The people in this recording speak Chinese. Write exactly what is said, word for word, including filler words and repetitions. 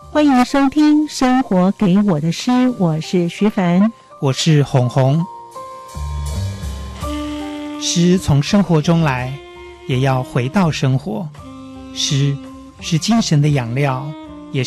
欢迎收听《生活给我的诗》，我是徐凡， 我是红红。诗从生活中来，也要回到生活。诗是精神的养料，